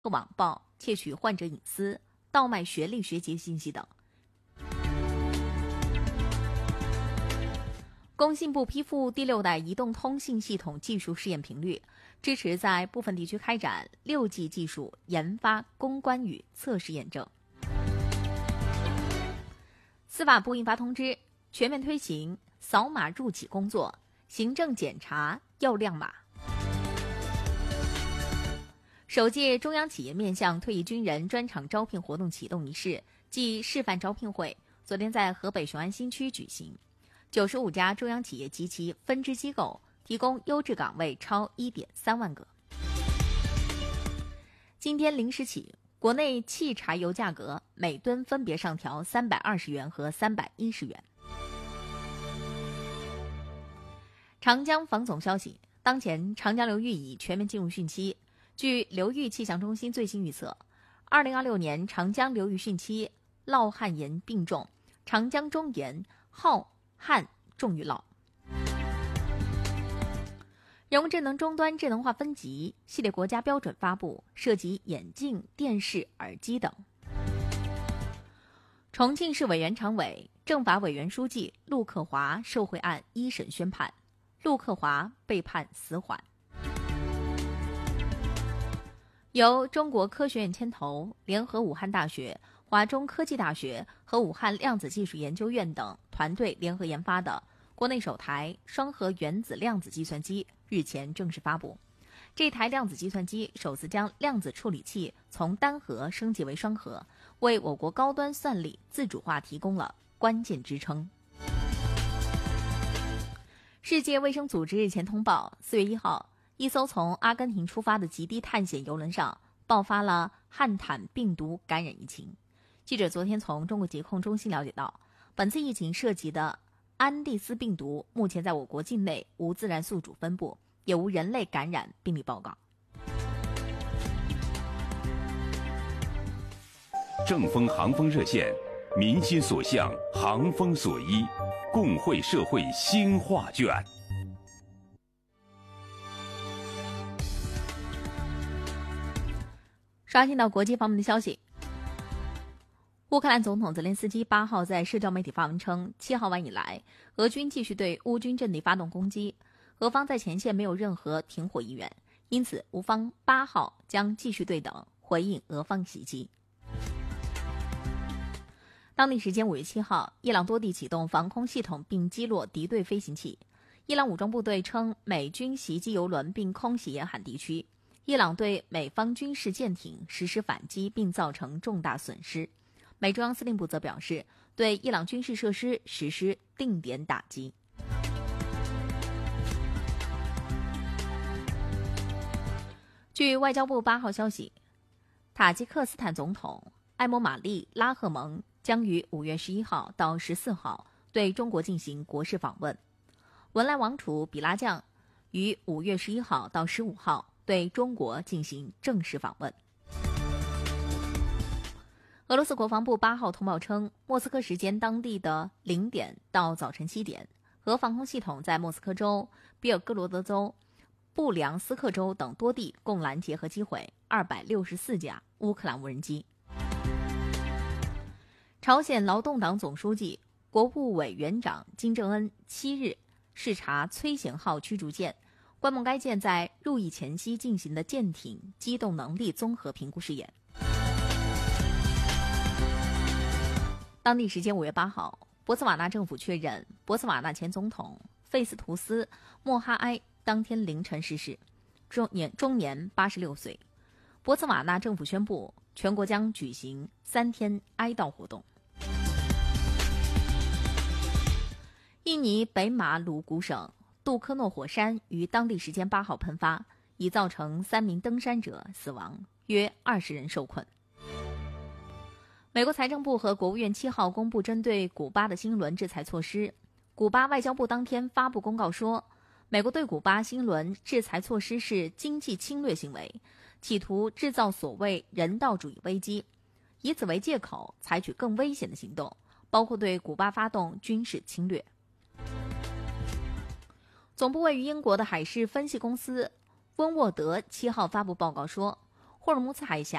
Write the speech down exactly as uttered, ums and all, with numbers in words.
网暴、窃取患者隐私、盗卖学历学籍信息等。工信部批复第六代移动通信系统技术试验频率，支持在部分地区开展六 G 技术研发、攻关与测试验证。司法部印发通知，全面推行扫码入企工作，行政检查要亮码。首届中央企业面向退役军人专场招聘活动启动仪式暨示范招聘会昨天在河北雄安新区举行。九十五家中央企业及其分支机构提供优质岗位超 一点三万个。今天零时起，国内汽柴油价格每吨分别上调三百二十元和三百一十元。长江防总消息，当前长江流域已全面进入汛期。据流域气象中心最新预测，二零二六年长江流域汛期涝旱盐并重，长江中盐涝旱重于涝。人工智能终端智能化分级系列国家标准发布，涉及眼镜、电视、耳机等。重庆市委原常委、政法委员书记陆克华受贿案一审宣判，陆克华被判死缓。由中国科学院牵头，联合武汉大学、华中科技大学和武汉量子技术研究院等团队联合研发的国内首台双核原子量子计算机日前正式发布。这台量子计算机首次将量子处理器从单核升级为双核，为我国高端算力自主化提供了关键支撑。世界卫生组织日前通报，四月一号，一艘从阿根廷出发的极地探险邮轮上爆发了汉坦病毒感染疫情。记者昨天从中国疾控中心了解到，本次疫情涉及的安第斯病毒目前在我国境内无自然宿主分布，也无人类感染病例报告。 正风航风热线，民心所向，航风所依，共绘社会新画卷。 刷新到国际方面的消息，乌克兰总统泽连斯基八号在社交媒体发文称，七号晚以来，俄军继续对乌军阵地发动攻击，俄方在前线没有任何停火意愿，因此乌方八号将继续对等回应俄方袭击。当地时间五月七号，伊朗多地启动防空系统并击落敌对飞行器。伊朗武装部队称，美军袭击油轮并空袭沿海地区。伊朗对美方军事舰艇实施反击，并造成重大损失。美中央司令部则表示，对伊朗军事设施实施定点打击。据外交部八号消息，塔吉克斯坦总统艾摩马利拉赫蒙将于五月十一号到十四号对中国进行国事访问。文莱王储比拉将于五月十一号到十五号对中国进行正式访问。俄罗斯国防部八号通报称，莫斯科时间当地的零点到早晨七点，俄防空系统在莫斯科州、比尔哥罗德州、布良斯克州等多地共拦截和击毁二百六十四架乌克兰无人机。朝鲜劳动党总书记、国务委员长金正恩七日视察崔贤号驱逐舰，观摩该舰在入役前夕进行的舰艇机动能力综合评估试验。当地时间五月八号，博茨瓦纳政府确认，博茨瓦纳前总统费斯图斯·莫哈埃当天凌晨逝世，终年终年八十六岁。博茨瓦纳政府宣布，全国将举行三天哀悼活动。印尼北马鲁古省杜科诺火山于当地时间八号喷发，已造成三名登山者死亡，约二十人受困。美国财政部和国务院七号公布针对古巴的新一轮制裁措施。古巴外交部当天发布公告说，美国对古巴新一轮制裁措施是经济侵略行为，企图制造所谓人道主义危机，以此为借口采取更危险的行动，包括对古巴发动军事侵略。总部位于英国的海事分析公司温沃德七号发布报告说， 霍尔木兹海峡